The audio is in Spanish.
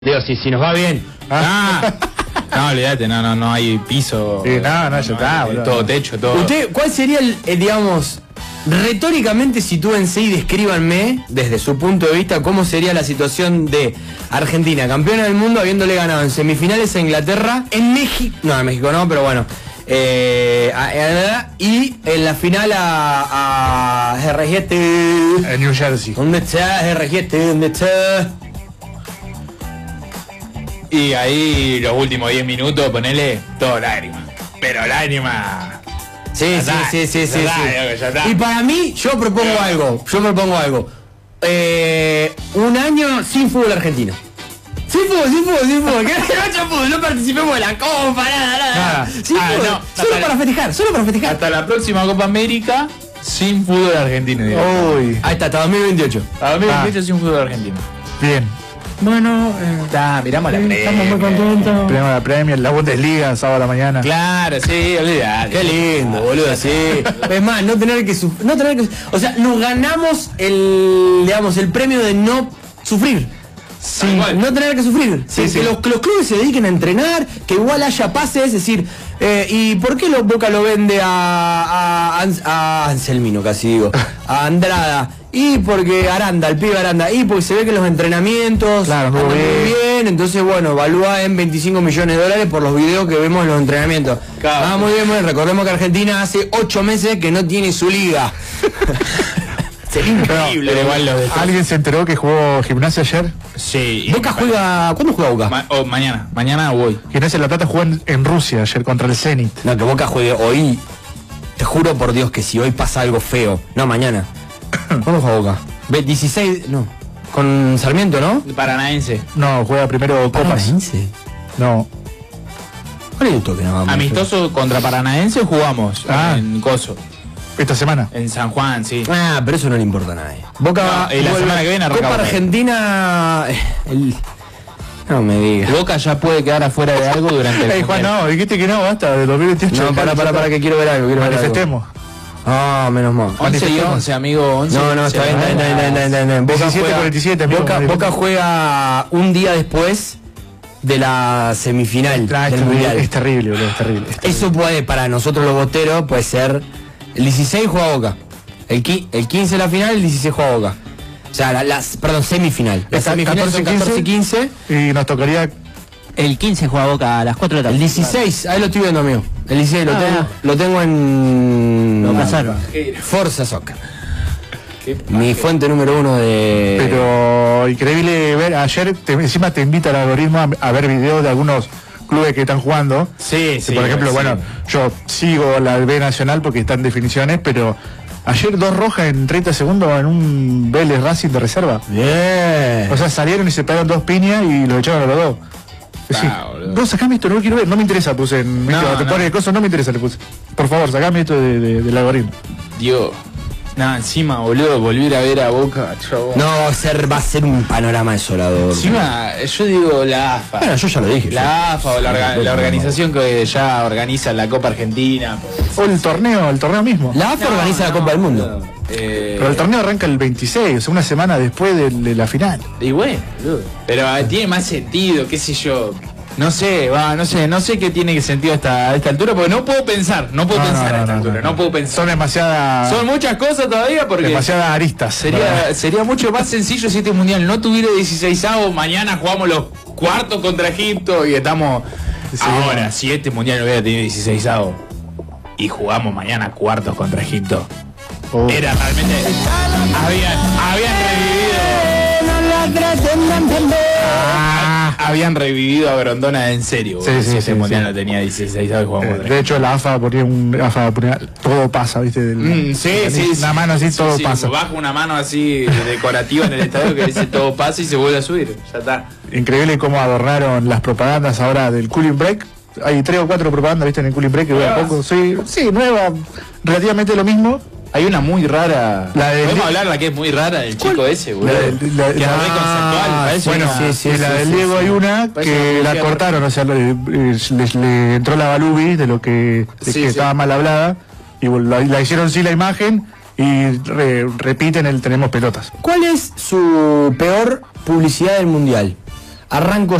Digo, si nos va bien. No, olvídate, no hay piso. Sí, ya está, boludo. Todo techo, todo. ¿Usted cuál sería digamos, retóricamente sitúense y descríbanme, desde su punto de vista, cómo sería la situación de Argentina, campeona del mundo, habiéndole ganado en semifinales a Inglaterra, en México, no, en México no, pero bueno, y en la final a R7. En New Jersey. ¿Dónde está R7? ¿Dónde está? Y ahí los últimos 10 minutos, ponele todo lágrima. Pero lágrima. Sí. Ya está. Y para mí, yo propongo algo. Un año sin fútbol argentino. Sin fútbol. Que no fútbol, no participemos de la copa, nada. Sin fútbol. No, solo para festejar. Hasta la próxima Copa América, sin fútbol argentino. Uy. Ahí está, hasta 2028. A 2028 sin fútbol argentino. Bien. Bueno, Miramos la Premier. estamos muy contentos. Tenemos la Premier, la Bundesliga, sábado a la mañana. Claro, sí, olvidate. Qué lindo, boludo, sí. Es más, no tener que o sea, nos ganamos el premio de no sufrir. Sí. No tener que sufrir. Sí, que sí. los clubes se dediquen a entrenar, que igual haya pases, es decir, ¿y por qué Boca lo vende a Anselmino, casi digo? A Andrada. Y porque el pibe Aranda, y porque se ve que los entrenamientos Claro, andan muy bien. entonces bueno, evalúa en $25 millones por los videos que vemos en los entrenamientos. Claro. Muy bien, recordemos que Argentina hace 8 meses que no tiene su liga. Sería increíble. Pero igual ¿Alguien se enteró que jugó Gimnasia ayer? Sí. Boca juega, ¿cuándo juega Boca? Mañana voy. Gimnasia La Plata jugó en Rusia ayer contra el Zenit. No, que Boca juegue hoy. Te juro por Dios que si hoy pasa algo feo. No, mañana. ¿Cuándo juega Boca? 16, no. Con Sarmiento, ¿no? Paranaense. No, juega primero Copas. ¿Paranaense? No. ¿Cuál es el toque? No, Amistoso contra Paranaense jugamos en Coso. Esta semana. En San Juan, sí. Pero eso no le importa a nadie. Boca No, y la vuelve- semana que viene Copa arrancamos. Argentina. No me digas. Boca ya puede quedar afuera de algo durante el Ey, Juan, Mundial. no, dijiste que no, basta, de 2028. No, para que quiero ver algo. Manifestemos. Menos mal. 11 y 11, amigo. 11, No, está bien. Boca 17-47, amigo. Boca juega un día después de la semifinal del Mundial. Es terrible, boludo, es terrible. Eso puede, para nosotros los boteros, puede ser. El 16 juega Boca. El 15 la final, el 16 juega Boca. O sea, semifinal. La semifinal son 14-15. Y nos tocaría. El 15 juega Boca a las 4 de la El tarde. 16, ahí lo estoy viendo, amigo. El 16 lo tengo en. Lo pasaron. Forza Soccer. Mi fuente número 1 de. Pero increíble ver, ayer encima te invita el algoritmo a ver videos de algunos clubes que están jugando. Sí, sí. Por ejemplo, sí. bueno, yo sigo la B Nacional porque está en definiciones, pero ayer 2 rojas en 30 segundos en un Vélez Racing de reserva. Bien. O sea, salieron y se pegaron 2 piñas y los echaron a los 2. Sí. boludo. No, sacame esto, no lo quiero ver, no me interesa, puse en te pone cosas, no me interesa, le puse. Por favor, sacame esto del algoritmo. Dios. Encima, boludo, volver a ver a Boca. No, va a ser un panorama desolador. Encima, yo digo la AFA. Bueno, yo ya lo dije. La AFA o la organización que ya organiza la Copa Argentina. O el torneo mismo. La AFA organiza la Copa del Mundo. Pero el torneo arranca el 26, o sea, una semana después de la final. Y bueno, boludo. Pero tiene más sentido, qué sé yo. No sé qué tiene sentido a esta altura, porque no puedo pensar a esta altura, no puedo pensar. Son muchas cosas todavía porque demasiadas aristas. sería mucho más sencillo si este mundial no tuviera 16avos, mañana jugamos los cuartos contra Egipto y estamos ahora, si este mundial no hubiera tenido 16avos y jugamos mañana cuartos contra Egipto, era realmente habían revivido a Grondona en serio. Si ese mundial no tenía 16avos y jugamos contra de hecho, la AFA ponía todo pasa, ¿viste? Una mano así, todo pasa. Baja una mano así decorativa en el estadio que dice todo pasa y se vuelve a subir. Ya está. Increíble cómo adornaron las propagandas ahora del Cooling Break. Hay 3 o 4 propagandas, ¿viste? En el Cooling Break que a poco. Sí, nueva, relativamente lo mismo. Hay una muy rara. ¿Podemos hablar la que es muy rara del chico ese, boludo? Que es re conceptual, parece. Bueno, la del Diego hay una que la cortaron, o sea, le entró la balubi de lo que estaba mal hablada y la hicieron sí la imagen y repiten el tenemos pelotas. ¿Cuál es su peor publicidad del mundial? arranco